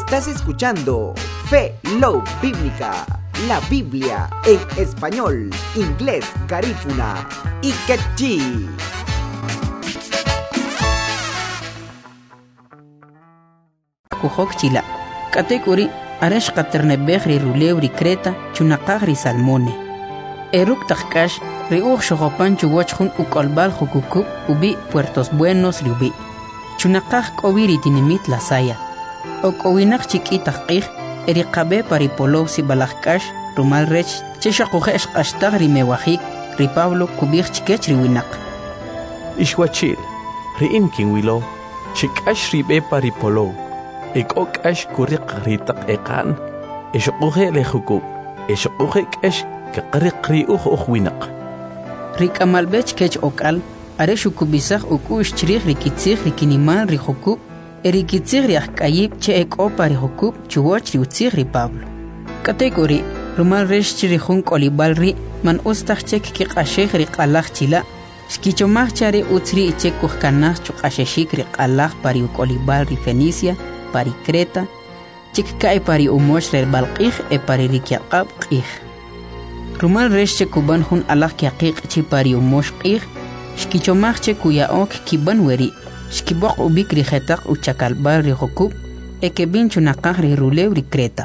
Estás escuchando Fe Love Bíblica, la Biblia en español, inglés, garífuna y quechí. Kujok chila, katekuri arash katernebegri rulewri Creta chunaqagri salmone. Eruk takkash riuj shogopan chuwachjun ukolbal jukukub ubi Puertos Buenos riubi. Chunaqag k'owiri tinimit la saya. Ok'owinaq chik'itaq eriqabe paripolo si balajkash rumal rech cheshaquje qashtag rimewajik ri Pablo kubij chikech riwinaq. Ishwachil, ri'in kinwilo, chikash ribe paripolo. Ik'okash kuriq ritaq eqan, eshquje lejukub, eshquje kash kaqriq riuj ujwinaq. Rikamalbech kech okal, are shukubisaq ukush chriq rikitzig rikinimal rijukub, erikitzig riajkayib che ek'opa rijukub chuwach riutzig ri Pablo. Kategori, rumal resh chirijun kolibal ri man ustaj chek kiqashej riqalaj chila, xkichomaj chari utzri ichek kujkanaj chuqasheshik riqalaj pari ukolibal ri Fenicia, pari Creta, chikkay pari umosh rel balqij e pari rikyaqab qij. Rumal resh che kuban hun alaj kyaqiq chi pari umosh qij, xkichomaj che kuyaok kiban weri, xkiboq ubik rijetaq uchakalbal rijukub, ekebin chunaqaj ri rulew ri Creta.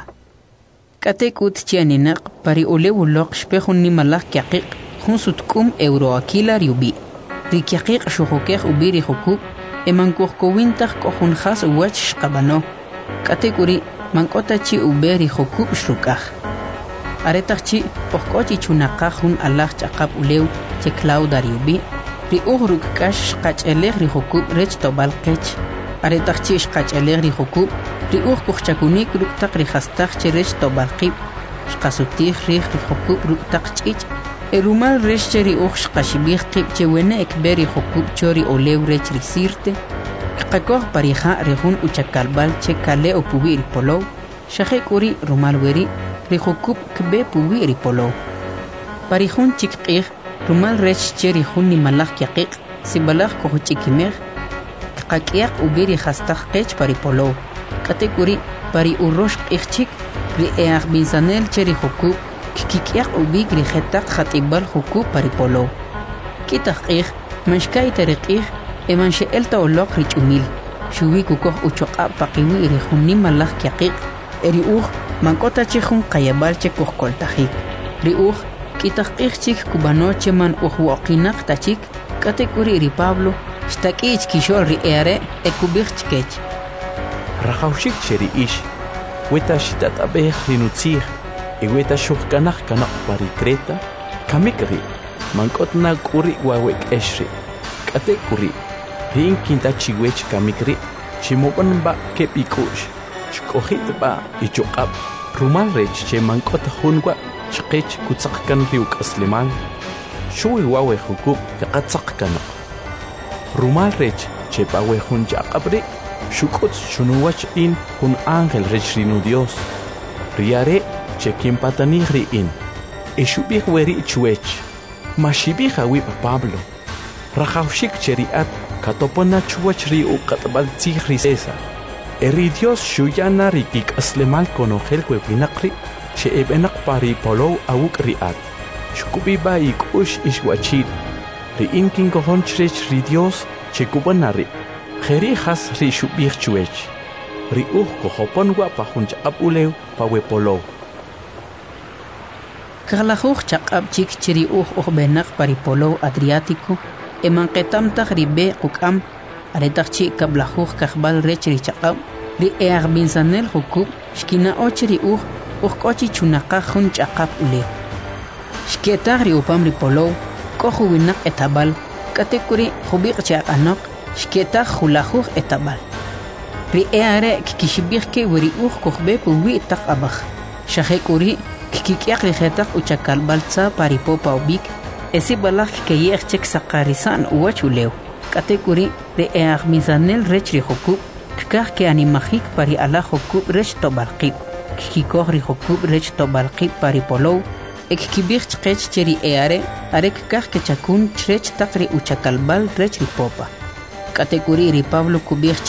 Katekut chianinaq pari ulew uloq xpejun nimalaj kyaqiq, jun sutkum euroakila riubi. Rikyaqiq xujukej ubi rijukub, emankujkowintaj kojun jas uwach xqabano. Katekuri mankota chi ube rijukub xrukaj. Aretaj chi ojkochi chunaqaj jun alaj chaqab ulew che Clauda riubi, riuj rukkash xqach'elej rijukub rech tobal qech. Aretaj chi xqach'elej rijukub, riuj kujchakunik ruktaq rijastaj che rech tobal qib, xqasutij rij rijukub ruktaq ch'ich, erumal resh che riuj xqaxibij qib che wene ekbe rijukub chori olew rech risirte, qakoj parija rijun uchakalbal che kale opubi ripolow, xaje kuri rumal weri, rijukub kbe pubi ripolow. Parijun chikqij, rumal rech che rijun nimalaj kyaqiq, sibalaj kojuchikimej, qak'iyaq ubi rijastaj qech paripolow. Katekuri pari urosh qijchik, ri'eaj binsanel che rijukub, kik'iyaq ubik rijetaq jatibal jukub paripolow. Kitaq qij, manxkayta riqij, eman xe'elta oloq rich'umil, xuwik ukoj uchoq'ab paqiwi rijun nimalaj kyaqiq, eriuj mankota che jun qayabal che kujkoltajik. Riuj kitaq qij chik kubano che man ujwoqinaq tachik, katekuri ri Pablo, xtak'ich kixol ri'eare ekubij chkech. Rajawshik cheri ish, weta shitat'abej rinutzij, iweta xujkanaj kanaq pari Creta, kamikri, mankotna k'uri wawek eshri, k'ate k'uri, ri'in kintachiwech kamikri, chimobanba kep'ik'u'x, xk'ojitba ichuq'ab, rumal rech che mank'ota junwa xqech kutzaqkan riuk'aslimal, xuwi wawe jukub kaqatzaq kanaq. Rumal rech che pawe jun chaq'abri, xuk'utz xunuwach in jun ángel rech rinu Dios, riare che kimpatanij ri'in, exubij weri chuech, maxibij awib Pablo, rajawxik che ri'at katopona chuwach riuqatbal tzij ri César, eri Dios xuyana rikik'aslemal konojel wewinaqri, che ebenaq pari polow awuk ri'at, xkubiba ik'ux ixwachil, ri'in kinkojon chrech ri Dios che kubanari, jeri jas ri xubij chuech, ri'uj kojopon wa pa jun chaq'ab ulew pa wepolow. Kaqlajuj chaq'ab chik chiri ujbenaq paripolow Adriático, emanqetamtaj ribe quk'am, aretaj chi kablajuj kajbal rech ri chaq'ab, ri'eaj binsanel jukub, xkina'och riuj ujk'ochi chunaqaj jun ch'aqab ulew. Xkietaj riupam ripolow, k'oju winaq etabal, katekuri jubiq chaq'anoq, xkietaj julajuj etabal. Ri'eare kikixibij ke weriuj kujbe puwi taq abaj, xaje kuri kik'iyaq rijetaq uchakalbal tza paripopa ubik, esi balaj kikeyej chek saqarisan uwach ulew. Katekuri ri'eaj misanel rech rijukub, kikaj ke animajik pari ala jukub rech tobalqib, kikikoj rijukub rech tobalqib paripolow, ekkibij chqech che ri'eare, are kikaj ke chakun chrech taq ri uchakalbal rech ripopa. Katekuri ri Pablo kubij